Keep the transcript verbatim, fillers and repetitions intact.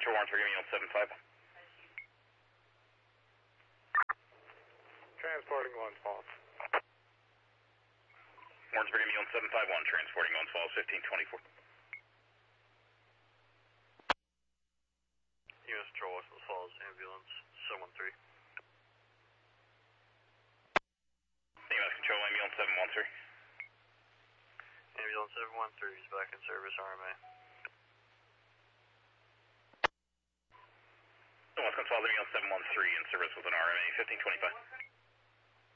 Metro Warrensburg, give me on seven five. Transporting Lawrence Falls. Warrensburg, give me on seven five one, transporting Lawrence Falls, fifteen twenty-four. U S Patrol, West Falls, ambulance, seven one three. U S Control, ambulance seven one three. Ambulance seven one three is back in service, R M A. West Falls, ambulance seven one three in service with an R M A, fifteen twenty-five.